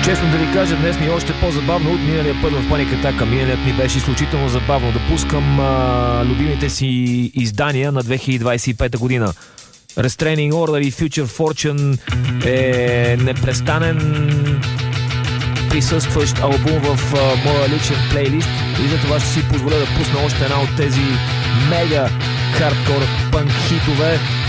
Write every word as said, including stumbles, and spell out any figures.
Честно да ви кажа, днес ми е още по-забавно от миналия път в Паник Атака. Миналият ми беше изключително забавно да пускам а, любимите си издания на две хиляди двадесет и пета година. Restraining Order и Future Fortune е непрестанен присъстващ албум в а, моя личен плейлист и за това ще си позволя да пусна още една от тези мега хардкор пънк хитове